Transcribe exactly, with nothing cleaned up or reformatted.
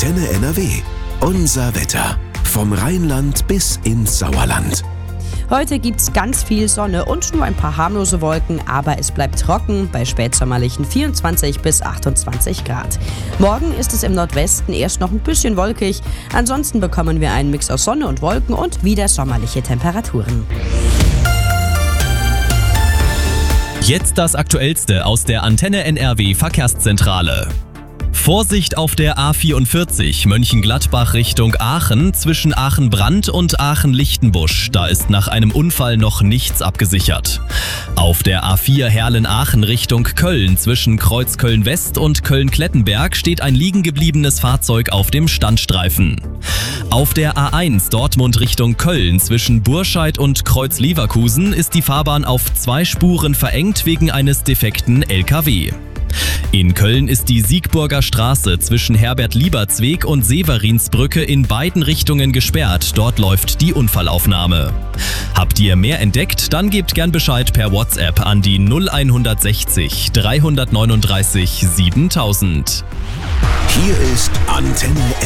Antenne N R W. Unser Wetter. Vom Rheinland bis ins Sauerland. Heute gibt's ganz viel Sonne und nur ein paar harmlose Wolken, aber es bleibt trocken bei spätsommerlichen vierundzwanzig bis achtundzwanzig Grad. Morgen ist es im Nordwesten erst noch ein bisschen wolkig, ansonsten bekommen wir einen Mix aus Sonne und Wolken und wieder sommerliche Temperaturen. Jetzt das Aktuellste aus der Antenne N R W Verkehrszentrale. Vorsicht auf der A vierundvierzig Mönchengladbach Richtung Aachen zwischen Aachen-Brandt und Aachen-Lichtenbusch. Da ist nach einem Unfall noch nichts abgesichert. Auf der A vier Herlen-Aachen Richtung Köln zwischen Kreuzköln-West und Köln-Klettenberg steht ein liegen gebliebenes Fahrzeug auf dem Standstreifen. Auf der A eins Dortmund Richtung Köln zwischen Burscheid und Kreuz-Leverkusen ist die Fahrbahn auf zwei Spuren verengt wegen eines defekten L K W. In Köln ist die Siegburger Straße zwischen Herbert-Liebertsweg und Severinsbrücke in beiden Richtungen gesperrt. Dort läuft die Unfallaufnahme. Habt ihr mehr entdeckt? Dann gebt gern Bescheid per WhatsApp an die null sechs null drei neun drei siebentausend. Hier ist Antenne